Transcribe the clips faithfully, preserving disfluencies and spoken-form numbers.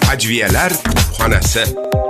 Ajviyalar xonasi.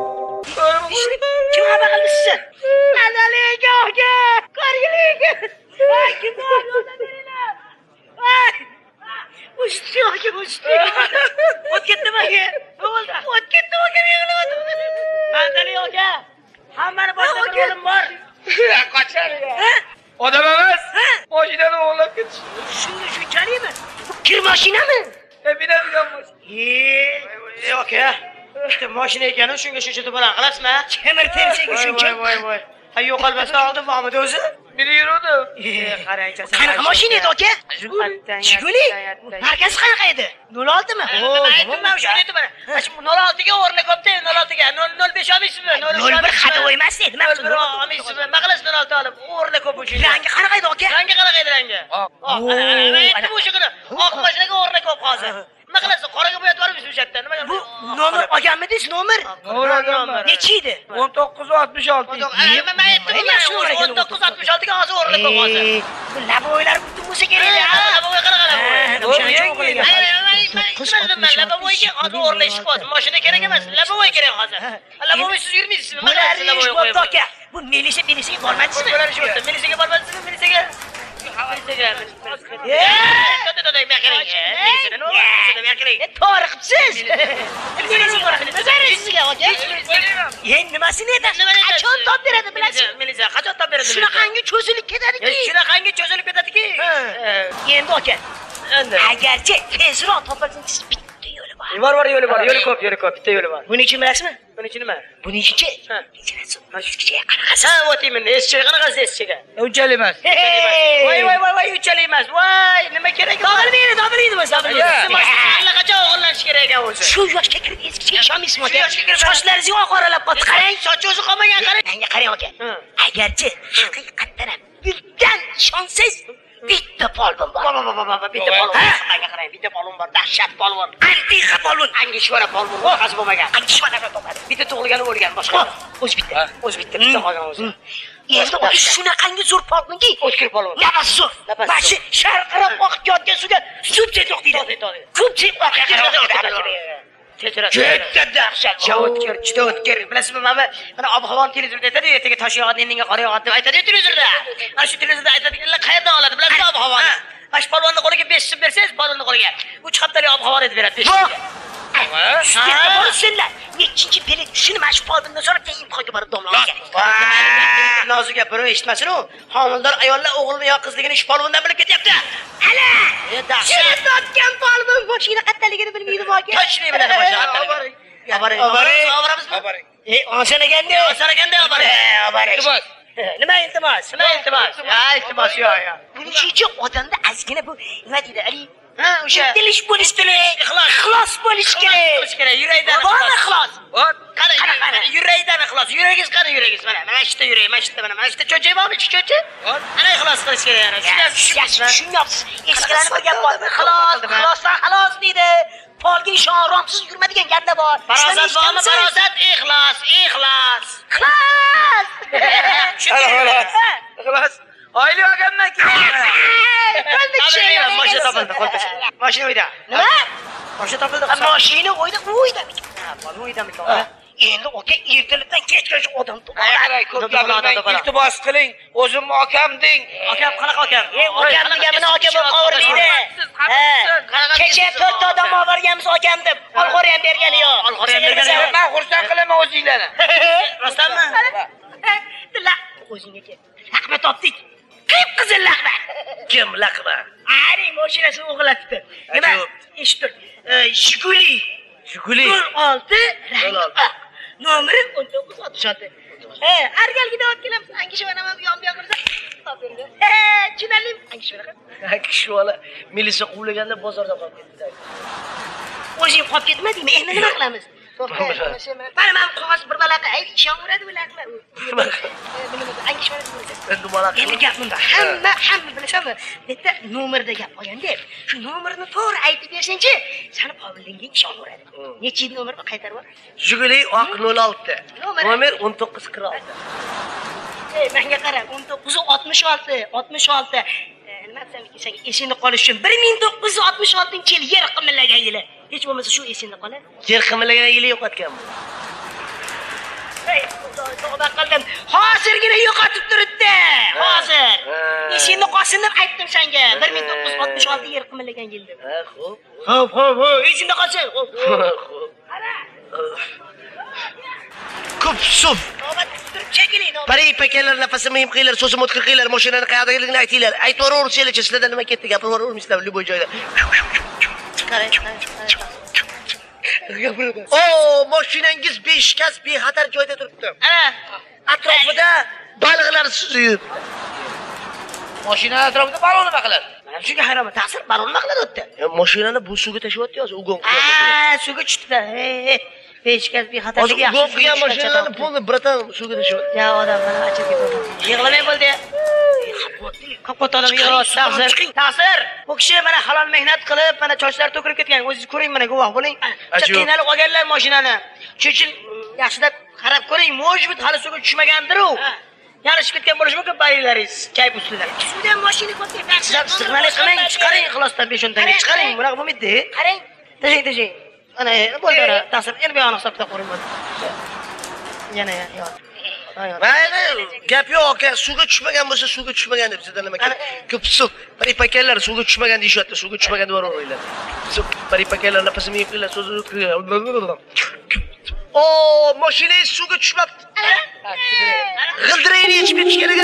Kim xabar qildi sizni? Nazaliga aka, qargiliga. Ay, kim bor yo'lda beringlar. Ay. Ushti aka, ushti. Ot ketdimi aka? Bo'ldi. Ot ketdimi aka, yig'layapti. Nazaliga aka. Hammani boshqa bir o'lim bor. Qochar. Odam emas. Mashinani o'g'irlab ketish. Shunga shunchalikmi? Kir mashinami? E, minadigan mashina. Ey, aka. Ikkita mashina ekani shunga shuncha to'polon qilasizmi? Temir tersiga shuncha. Voy, voy, voy. Ha, yo'qolmasdan oldin bormidi o'zi? Meni yurdi. Qarang, qanaqa mashina edi aka? Jiguli. Markaz qanaqa edi? nol olti mi? Aytdim, o'sha edi mana. nol olti ga o'rni ko'pda, nol olti ga nol besh olmaysizmi? nol bir xato emas edi, men olmaysizmi? Nima qilasiz nol olti olib? O'rni ko'p uchun. Rangi qanaqa edi aka? Rangi qanaqa edi rangi? Oq. Aytdim o'sha kuni. Oq mashinaga o'rni ko'p hozir. Nima qilasiz? Qoraga bo'yatib olibsiz o'sha yerda. Nima? Bu nomer olganmidingiz, nomer? Nomer. Necha edi? o'n to'qqiz oltmish olti. Men aytdim, o'n to'qqiz oltmish olti ga hozir o'rni ko'p hozir. Bu laboylar butun bo'lsa kerak. Laboy qanaqa laboy? Laboyga hozir o'rnashib qoldi. Mashina kerak emas, laboy kerak hozir. Laboysiz yurmaysizmi? Nima qilasiz laboy qo'yib? Bu milisa milisiga bormadingizmi? Milisiga bormadingizmi? Milisiga Torqibsiz. Endi nimasini edi? Qachon top beradi bilasiz? Militsiya qachon top beradi? Shunaqangi cho'zilib ketadiki. Shunaqangi cho'zilib ketadiki. Endi aka. Endi agarchi tezroq topilsangiz bitta yo'li bor. Bor, bor, yo'li bor. Yo'li ko'p, yo'li ko'p. Bitta yo'li bor. Buning uchun bilasizmi? Buning uchun nima? Buning uchun kechirasiz. Mana shu kichkina qanaqasi? Ha, o'tayman. Eskiga qanaqasi eskiga? Unchalik emas. Voy, voy, voy, voy, unchalik emas. Voy, nima kerak? Topilmaydi, topilmaydi bu sabr. Allaqachon o'g'irlanish kerak ekan o'zi. Shu yoshga kirib eskiga ishonmaysizmi aka? Sochlaringiz oqaralab qoldi. Qarang, soch o'zi qolmagan, qarang. Menga qarang aka. Agarchi haqiqatdan ham birdan ishonsangiz bitta polvon bor. Bor, bor, bor, bitta polvon. Menga qarang, bitta polvon bor. Dahshat polvon. Antiqa polvon. Angishvara polvon. Qaz bo'lmagan. Angishvara bo'lmadi. Bitta tug'ilgani o'lgan boshqa. O'zi bitta. O'zi bitta. Bitta qolgan o'zi. Endi shunaqangi zo'r polvonki, o'tkir polvon. Nafas zo'r. Bashi sharqirab oqib yotgan suvga subjet yo'qdi. Subjet oqib juda dahshat. O'tkir, juda o'tkir. Bilasizmi, mana mana ob-havoni televizorda aytadi, ertaga tosh yog'adi, indinga qor yog'adi deb aytadi televizorda. Mana shu televizorda aytadiganlar qayerdan oladi? Bilasizmi ob-havoni? Mana shu polvonni qo'liga besh so'm bersangiz, polvonni qo'liga uch haftalik ob-havoni deb beradi. Senlar nechinchi peli shuni mana shu polvondan so'rab keyin imtihonga borib domlash kerak. Noziga birov eshitmasin-u, homildor ayollar o'g'ilni yo qizligini shu polvondan bilib ketyapti. Ala! Shuni totgan polvon mashina qattaligini bilmaydi boka. Toshni biladi mashina. Obaring. Obaring. Obaring. Obaring. Ey, osonaganda, osonaganda obaring. Obaring. Nima iltimos? Nima iltimos? Ya, iltimos yo'q, yo'q. Buning uchun odamda ozgina bu nima deydi, ali? Ha, o'sha dilish bo'lish kerak, ixlos, ixlos bo'lish kerak. Bo'lish kerak, yurakdan ixlos. Ixlos. Bor. Qani, qani, yurakdan ixlos. Yuragingiz qani yuragingiz? Mana, mana shu yurak, mana shu mana, mana shu cho'chak bormi, cho'chak? Bor. Ana ixlos qilish kerak yana. Shunga tushunyapsiz. Eskilarni bir gap bor. Ixlos, ixlosdan xalos deydi. Polga ishonromsiz yurmadigan gaplar bor. Farosat bormi? Farosat, ixlos, ixlos. Ixlos. Xolos. Xolos. Oila olgandan keyin. Mashina topildi, qo'lda. Mashina uyda. Nima? Mashina topildi. Mashina uyda, uyda. Ha, bola uydami ekan? Endi aka ertalabdan kechgacha odam to'poladi. Ko'p gaplardan iltimos qiling. O'zimni akam deng. Akam qanaqa akam? Ey, akam deganini aka bo'lib qovurmaydi. Ha, kecha to'rt odam olib akam deb. Olxo'r ham bergani yo'q. Olxo'r ham bergani yo'q. Men xursand qilaman o'zinglarni. Rostdanmi? Dilla, o'zingga kel. Laqma topdik. Qip qizil laqma. Kim laqma? Ari mashinasini o'g'irlatdi. Nima? Eshitdim. Jiguli. Jiguli. nol olti nomeri o'n to'qqiz oltmish olti. Ha, har galgida olib kelamiz. Angishvana ham yon yoqirsa topildi. Ha, tushunarli. Angishvana. Angishvana milisiya quvlaganda bozorda qolib ketdi. O'zing qolib ketmadingmi? Endi nima qilamiz? Mana men qog'oz bir balaqa aytib ishonaveradi ularga. Angishvana bo'lsa. Endi balaqa. Endi gap bunda. Hamma hamma bilasizmi? Bitta nomerda gap qolganda, shu nomerni to'g'ri aytib bersang-chi, seni polvonga ishonaveradi. Nechi nomerni qaytarib bor? Jiguli oq nol olti. Nomer o'n to'qqiz qirq olti. Ey, menga qarang, o'n to'qqiz oltmish olti, oltmish olti. nima desam ekan, senga esingda qolish uchun bir ming to'qqiz yuz oltmish oltinchi yil yer qimirlagan yili. Hech bo'lmasa shu esingda qoladi. Yer qimirlagan yili yo'qotganman. Ey, Xudo qildim. Hozirgina yo'qotib turibdi. Hozir. Esingda qolsin deb aytdim senga. bir ming to'qqiz yuz oltmish olti yer qimirlagan yil deb. Ha, xo'p. Xo'p, xo'p, xo'p. Esingda qolsin. Xo'p. Qara. Ko'p suv. Navbat turib chekiling. Pari pakalar nafasini yem qiylar, so'zim o'tkir qiylar, mashinani qayerdaligini aytinglar. Aytaveraverishinglar, sizlarda nima ketdi, gapiraveramisizlar любой joyda. Qarang, O, mashinangiz beshikaz bexatar joyda turibdi. ana Atrofida baliqlar suzib. Mashina atrofida balon nima qiladi? mana shunga hayronman. Ta'sir baron nima qiladi o'tda? Mashinani bu suvga tashlayapti yo'q, ugon Ha, suvga tushdi. Ey, beshikaz bexatarligi yaxshi. Ugon qilgan mashinalarni polni bratan suvga tashlayapti. Ya odam mana achirga bo'ldi. Yig'lamay bo'ldi. Qopqot odam yig'layapti. Ta'sir. Ta'sir. Bu kishi mana halol mehnat qilib, mana chochlari to'kilib ketgan. O'zingiz ko'ring, mana guvoh bo'ling. Qiynalib olganlar mashinani. Shuning uchun yaxshilab qarab ko'ring. Может быть, hali suvga tushmagandir-ku. Yarishib ketgan bo'lishi mumkin baylaringiz, kayf ustida. Suvdan mashina ko'tarib, sizlar istiqbollik qilmang, chiqaring ixlosdan besh o'n tanga chiqaring. Bunaqa bo'lmaydi. Qarang. Tashing, tashing. Ana, bo'ldi. Ta'sir, endi bu yoqni hisobda qo'ring bo'ldi. Yana yo'q. Mayli, gap yo'q aka, suvga tushmagan bo'lsa suvga tushmagan deb sizlar nima kerak? Ko'p suv, paripakallar suvga tushmagan deyishyapti, suvga tushmagan deb boraveringlar. Suv, paripakallar nafasini yeb qilinglar, so'zni qilinglar. O, mashinangiz suvga tushmabdi. G'ildirayni yechib ketish kerak.